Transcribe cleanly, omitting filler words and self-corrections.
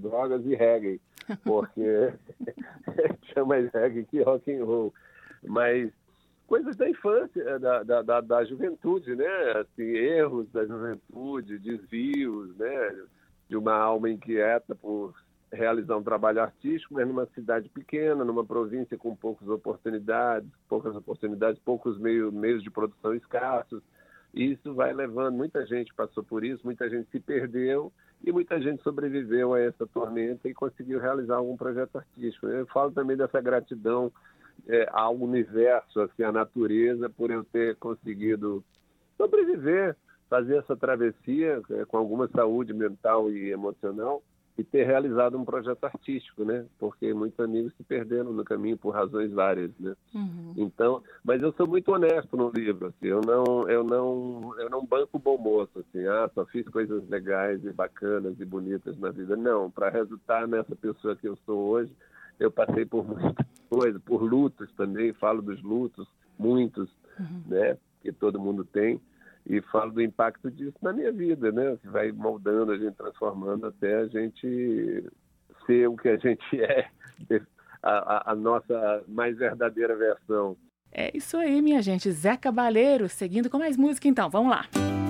drogas e reggae, porque tinha mais reggae que rock and roll. Mas coisas da infância, da juventude, né? Assim, erros da juventude, desvios, né? De uma alma inquieta por realizar um trabalho artístico, mas numa cidade pequena, numa província com poucas oportunidades, poucos meios de produção escassos. E isso vai levando, muita gente passou por isso, muita gente se perdeu e muita gente sobreviveu a essa tormenta e conseguiu realizar algum projeto artístico. Eu falo também dessa gratidão ao universo, assim, à natureza, por eu ter conseguido sobreviver, fazer essa travessia com alguma saúde mental e emocional e ter realizado um projeto artístico, né? Porque muitos amigos se perderam no caminho por razões várias, né? Uhum. Então, mas eu sou muito honesto no livro, assim, eu não banco bom moço, assim, só fiz coisas legais e bacanas e bonitas na vida. Não, para resultar nessa pessoa que eu sou hoje, eu passei por muita coisa, por lutos também, falo dos lutos, muitos, né? Que todo mundo tem. E falo do impacto disso na minha vida, né? Que vai moldando, a gente transformando até a gente ser o que a gente é, a nossa mais verdadeira versão. É isso aí, minha gente. Zé Cabaleiro, seguindo com mais música então. Vamos lá.